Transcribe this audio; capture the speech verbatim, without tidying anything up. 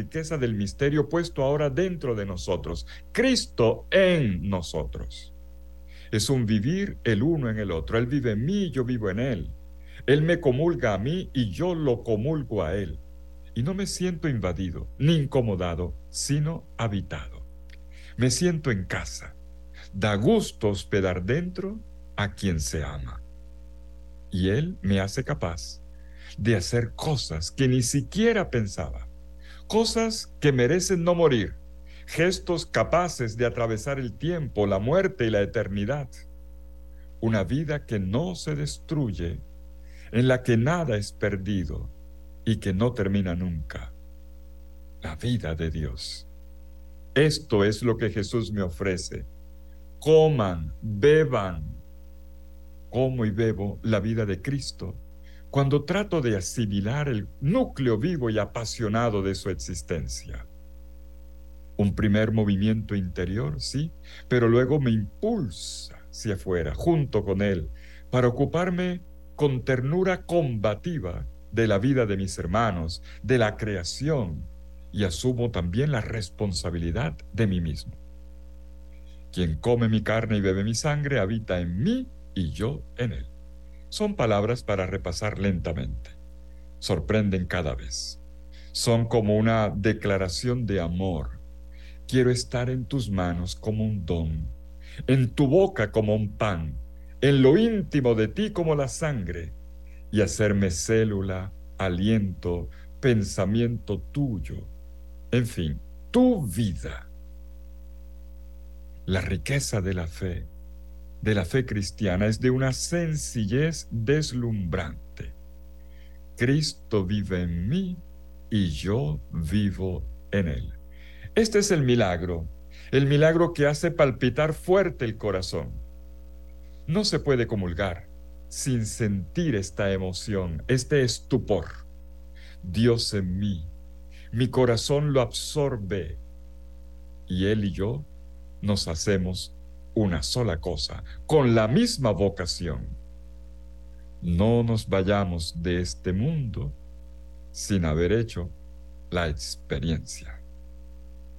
riqueza del misterio puesto ahora dentro de nosotros, Cristo en nosotros. Es un vivir el uno en el otro. Él vive en mí y yo vivo en Él. Él me comulga a mí y yo lo comulgo a Él. Y no me siento invadido ni incomodado, sino habitado. Me siento en casa. Da gusto hospedar dentro a quien se ama. Y Él me hace capaz de hacer cosas que ni siquiera pensaba. Cosas que merecen no morir. Gestos capaces de atravesar el tiempo, la muerte y la eternidad. Una vida que no se destruye, en la que nada es perdido y que no termina nunca. La vida de Dios. Esto es lo que Jesús me ofrece. Coman, beban. Como y bebo la vida de Cristo cuando trato de asimilar el núcleo vivo y apasionado de su existencia. Un primer movimiento interior, sí, pero luego me impulsa hacia afuera, junto con él, para ocuparme con ternura combativa de la vida de mis hermanos, de la creación, y asumo también la responsabilidad de mí mismo. Quien come mi carne y bebe mi sangre habita en mí y yo en él. Son palabras para repasar lentamente. Sorprenden cada vez. Son como una declaración de amor. Quiero estar en tus manos como un don, en tu boca como un pan, en lo íntimo de ti como la sangre, y hacerme célula, aliento, pensamiento tuyo. En fin, tu vida. La riqueza de la fe, de la fe cristiana, es de una sencillez deslumbrante. Cristo vive en mí y yo vivo en él. Este es el milagro, el milagro que hace palpitar fuerte el corazón. No se puede comulgar sin sentir esta emoción, este estupor. Dios en mí, mi corazón lo absorbe y él y yo nos hacemos una sola cosa, con la misma vocación. No nos vayamos de este mundo sin haber hecho la experiencia.